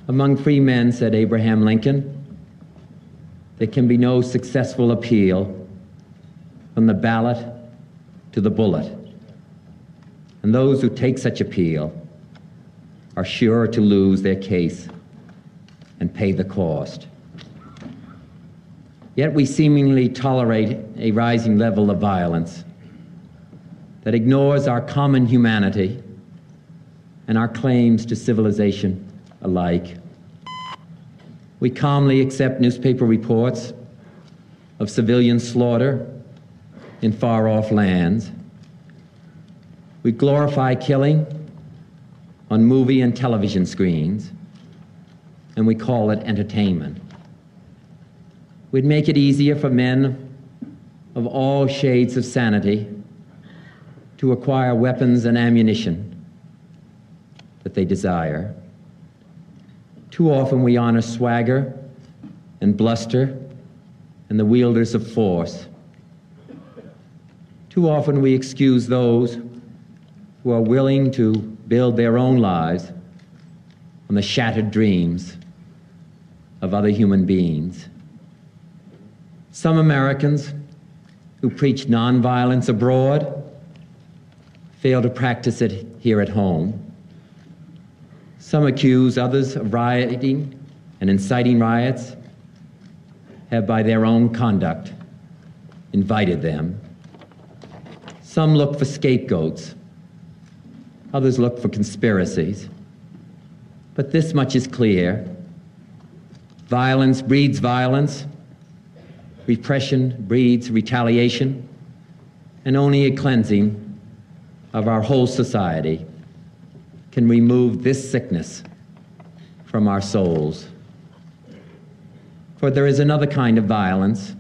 Among free men, said Abraham Lincoln, there can be no successful appeal from the ballot to the bullet. And those who take such appeal are sure to lose their case and pay the cost. Yet we seemingly tolerate a rising level of violence that ignores our common humanity and our claims to civilization alike. We calmly accept newspaper reports of civilian slaughter in far-off lands. We glorify killing on movie and television screens, and we call it entertainment. We'd make it easier for men of all shades of sanity to acquire weapons and ammunition that they desire. Too often we honor swagger and bluster and the wielders of force. Too often we excuse those who are willing to build their own lives on the shattered dreams of other human beings. Some Americans who preach nonviolence abroad fail to practice it here at home. Some accuse others of rioting and inciting riots, have by their own conduct invited them. Some look for scapegoats, others look for conspiracies. But this much is clear: violence breeds violence, repression breeds retaliation, and only a cleansing of our whole society can remove this sickness from our souls. For there is another kind of violence,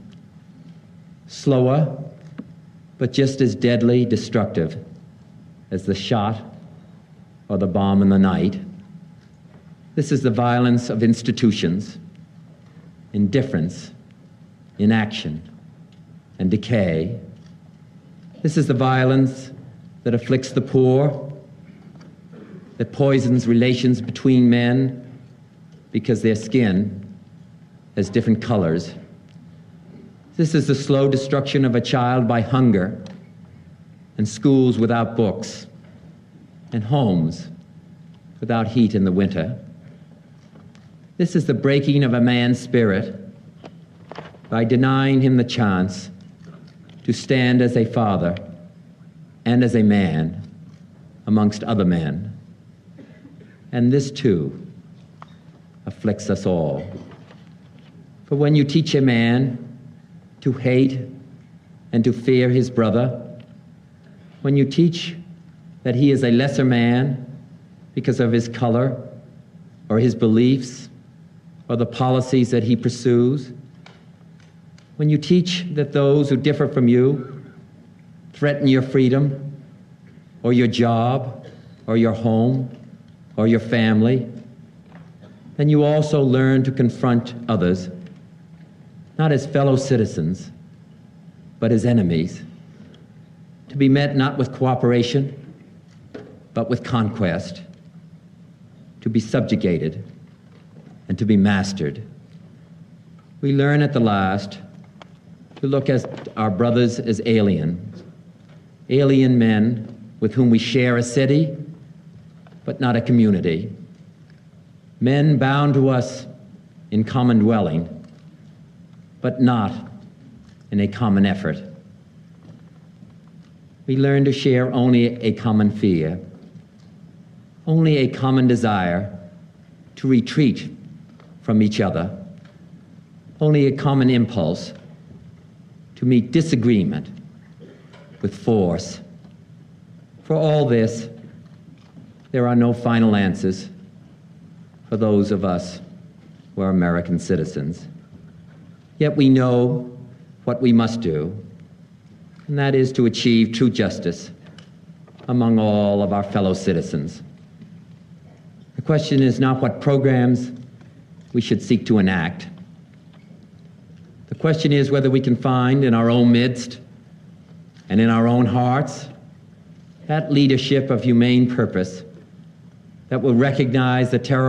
slower, but just as deadly destructive as the shot or the bomb in the night. This is the violence of institutions, indifference, inaction, and decay. This is the violence that afflicts the poor, that poisons relations between men because their skin has different colors. This is the slow destruction of a child by hunger, and schools without books, and homes without heat in the winter. This is the breaking of a man's spirit by denying him the chance to stand as a father and as a man amongst other men. And this, too, afflicts us all. For when you teach a man to hate and to fear his brother, when you teach that he is a lesser man because of his color or his beliefs or the policies that he pursues, when you teach that those who differ from you threaten your freedom or your job or your home or your family, then you also learn to confront others, not as fellow citizens, but as enemies, to be met not with cooperation, but with conquest, to be subjugated and to be mastered. We learn at the last to look at our brothers as alien men with whom we share a city, but not a community. Men bound to us in common dwelling, but not in a common effort. We learn to share only a common fear, only a common desire to retreat from each other, only a common impulse to meet disagreement with force. For all this, there are no final answers for those of us who are American citizens. Yet we know what we must do, and that is to achieve true justice among all of our fellow citizens. The question is not what programs we should seek to enact. The question is whether we can find in our own midst and in our own hearts that leadership of humane purpose that will recognize the terror